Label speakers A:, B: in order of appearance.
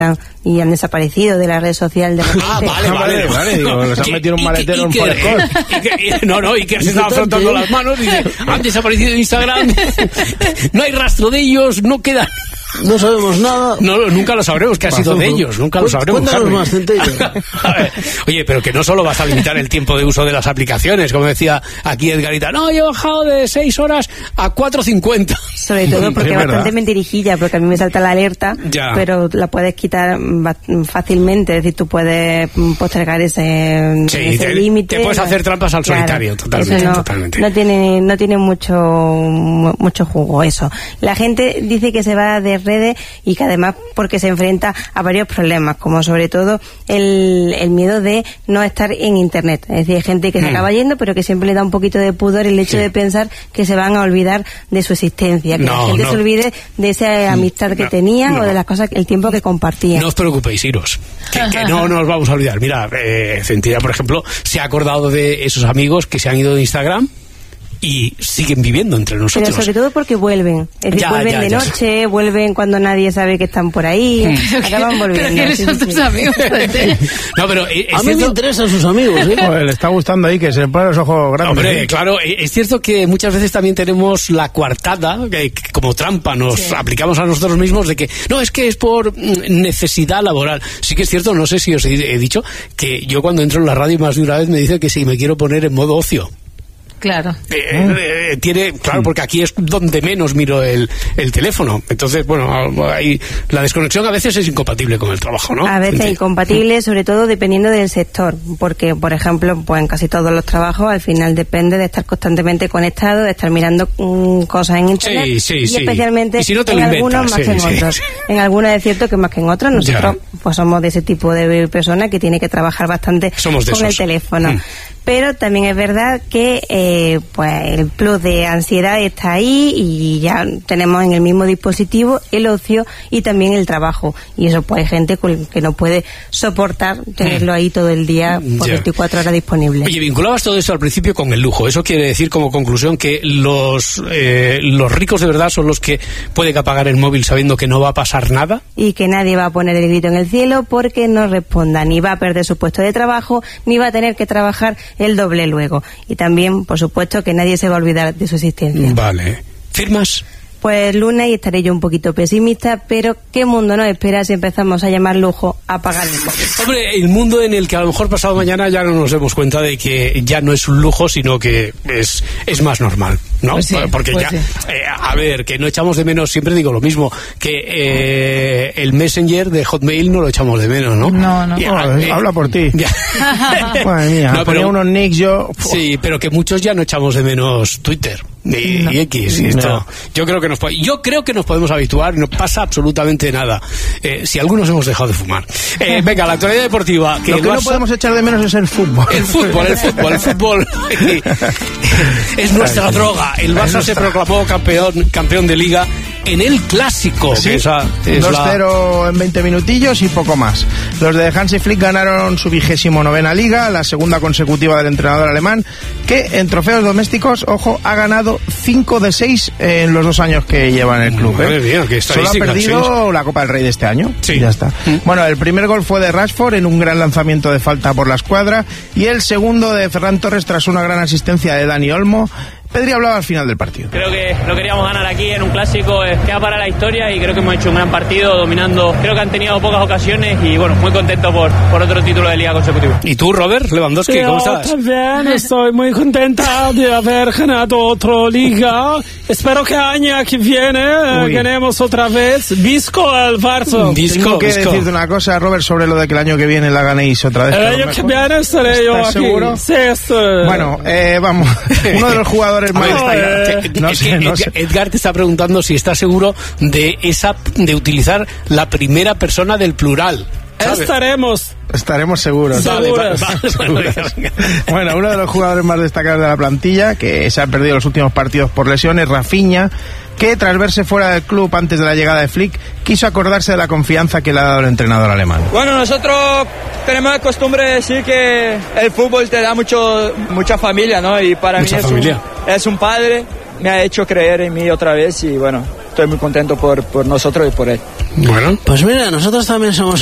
A: y han desaparecido de la red social de repente.
B: Vale. Digo, les han metido un maletero en Forescore.
C: Y que se estaba frotando las manos y dice, han desaparecido de Instagram, no hay rastro de ellos, no queda...
B: No sabemos nada.
C: No, nunca lo sabremos qué ha sido de ellos, nunca lo sabremos.
B: Cuéntanos más, Centello.
C: Oye, pero que no solo vas a limitar el tiempo de uso de las aplicaciones, como decía aquí Edgarita, no, yo he bajado de 6 horas a 4:50.
A: Sobre todo porque es bastante mentirijilla, porque a mí me salta la alerta, pero la puedes quitar fácilmente, es decir, tú puedes postergar ese límite.
C: Te puedes hacer trampas al solitario, totalmente.
A: No tiene mucho jugo eso. La gente dice que se va de redes y que además porque se enfrenta a varios problemas, como sobre todo el miedo de no estar en internet. Es decir, hay gente que se acaba yendo, pero que siempre le da un poquito de pudor el hecho de pensar que se van a olvidar de su existencia, que la gente se olvide de esa amistad que tenían o de las cosas, el tiempo que compartían.
C: No os preocupéis, iros, que no nos vamos a olvidar. Mira, Centella, por ejemplo, se ha acordado de esos amigos que se han ido de Instagram y siguen viviendo entre nosotros.
A: Pero sobre todo porque vuelven. Es decir, vuelven de noche, vuelven cuando nadie sabe que están por ahí, acaban volviendo.
D: ¿Pero quiénes son tus amigos?
C: No, pero
B: a mí me interesan sus amigos, ¿eh? Joder, le está gustando ahí que se le ponen los ojos grandes.
C: Hombre, claro, es cierto que muchas veces también tenemos la coartada, que como trampa nos aplicamos a nosotros mismos de que, no, es que es por necesidad laboral. Sí que es cierto, no sé si os he dicho, que yo cuando entro en la radio más de una vez me dicen que si me quiero poner en modo ocio.
D: Claro.
C: Claro, porque aquí es donde menos miro el teléfono. Entonces, bueno, ahí, la desconexión a veces es incompatible con el trabajo, ¿no?
A: A veces es incompatible, sobre todo dependiendo del sector. Porque, por ejemplo, pues en casi todos los trabajos al final depende de estar constantemente conectado, de estar mirando cosas en internet. Y especialmente
C: y si no te
A: en algunos más que en otros. En algunos es cierto que más que en otros. Nosotros pues somos de ese tipo de personas que tiene que trabajar bastante con el teléfono. Pero también es verdad que pues el plus de ansiedad está ahí y ya tenemos en el mismo dispositivo el ocio y también el trabajo, y eso pues hay gente que no puede soportar tenerlo ahí todo el día por 24 horas disponible.
C: Oye, vinculabas todo eso al principio con el lujo. Eso quiere decir como conclusión que los ricos de verdad son los que pueden apagar el móvil sabiendo que no va a pasar nada,
A: y que nadie va a poner el grito en el cielo porque no responda, ni va a perder su puesto de trabajo, ni va a tener que trabajar el doble luego. Y también, por supuesto, que nadie se va a olvidar de su existencia.
C: Vale. ¿Firmas?
A: Pues lunes, y estaré yo un poquito pesimista, pero ¿qué mundo nos espera si empezamos a llamar lujo a pagar el móvil?
C: Hombre, el mundo en el que a lo mejor pasado mañana ya no nos demos cuenta de que ya no es un lujo, sino que es más normal, ¿no?
D: Pues sí,
C: porque
D: pues
C: a ver, que no echamos de menos, siempre digo lo mismo, que el Messenger de Hotmail no lo echamos de menos, ¿no?
D: No.
B: Habla por ti. Madre mía, no, ponía unos nicks yo...
C: Sí, pero que muchos ya no echamos de menos Twitter y X y esto. No. Yo creo que nos podemos habituar, no pasa absolutamente nada. Si algunos hemos dejado de fumar. Venga, la actualidad deportiva.
B: Lo que no podemos echar de menos es el fútbol.
C: El fútbol es nuestra droga. El Barça se proclamó campeón de Liga en el Clásico.
B: Sí, 2-0 en 20 minutillos y poco más. Los de Hansi Flick ganaron su 29ª Liga, la segunda consecutiva del entrenador alemán, que en trofeos domésticos, ojo, ha ganado 5 de 6 en los 2 años que lleva en el club. Solo ha perdido la Copa del Rey de este año.
C: Sí.
B: Y ya está. Bueno, el primer gol fue de Rashford en un gran lanzamiento de falta por la escuadra, y el segundo de Ferran Torres tras una gran asistencia de Dani Olmo. Pedri hablaba al final del partido.
E: Creo que lo queríamos ganar aquí en un clásico, queda para la historia, y creo que hemos hecho un gran partido dominando. Creo que han tenido pocas ocasiones y bueno, muy contento por otro título de Liga consecutivo.
C: ¿Y tú, Robert Lewandowski, cómo estás?
F: Yo también estoy muy contenta de haber ganado otra Liga. Espero que el año que viene ganemos otra vez. Visco el Barça.
B: Tengo que decirte una cosa, Robert, sobre lo de que el año que viene la ganéis otra vez.
F: El año que viene estaré yo aquí.
B: ¿Seguro?
F: Sí, estoy.
B: Bueno, vamos. Uno de los jugadores más destacados.
C: Edgar te está preguntando si está seguro de utilizar la primera persona del plural. ¿sabes?
B: Estaremos seguros.
C: Vale.
B: Bueno, uno de los jugadores más destacados de la plantilla, que se ha perdido los últimos partidos por lesiones, Rafinha, que tras verse fuera del club antes de la llegada de Flick, quiso acordarse de la confianza que le ha dado el entrenador alemán.
G: Bueno, nosotros tenemos la costumbre de decir que el fútbol te da mucha familia, ¿no? Y para mí es un padre, me ha hecho creer en mí otra vez, y bueno, estoy muy contento por nosotros y por él.
C: Bueno.
H: Pues mira, nosotros también somos